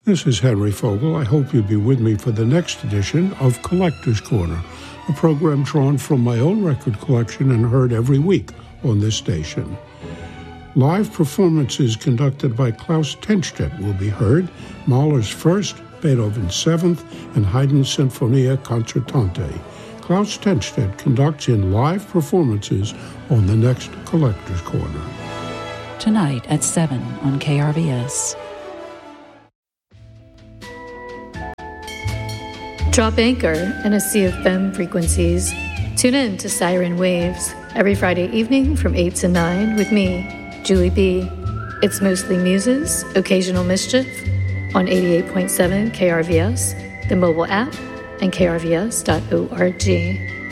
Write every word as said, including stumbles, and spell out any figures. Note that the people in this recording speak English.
This is Henry Fogel. I hope you'll be with me for the next edition of Collector's Corner, a program drawn from my own record collection and heard every week on this station. Live performances conducted by Klaus Tennstedt will be heard, Mahler's First, Beethoven's Seventh, and Haydn's Sinfonia Concertante. Klaus Tennstedt conducts in live performances on the next Collector's Corner. Tonight at seven on K R V S. Drop anchor in a sea of F E M frequencies. Tune in to Siren Waves every Friday evening from eight to nine with me, Julie B. It's mostly muses, occasional mischief on eighty-eight point seven K R V S, the mobile app, and K R V S dot org.